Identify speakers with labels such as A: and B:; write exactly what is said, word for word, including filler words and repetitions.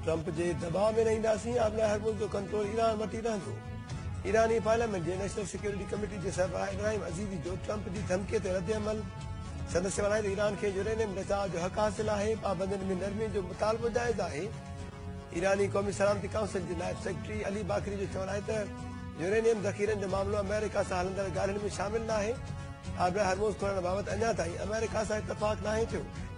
A: Trump जे दबाव में न ईंदासीं, आबला हरमुज़ जो कंट्रोल ईरान वटि रहंदो। ईरानी पार्लियामेंट जे नेशनल सिक्योरिटी कमेटी जे सरबराह इब्राहिम अज़ीज़ी जो ट्रंप जी धमकीअ ते रद्दअमल। सदस्य वणाए त ईरान खे यूरेनियम बचाव जो हक़ हासिल आहे। पाबंदियुनि में नरमी जो मुतालबो जाइज़ आहे। ईरानी क़ौमी सलामती काउंसिल जे नायब सेक्रेटरी अली बाकरी जो चवणु आहे त यूरेनियम ज़ख़ीरनि जो मामलो अमेरिका सां हलंदड़ ॻाल्हियुनि में शामिल न आहे। आबला हरमुज़ खोलण बाबति अञा ताईं अमेरिका सां इतफ़ाक़ नाहे थियो।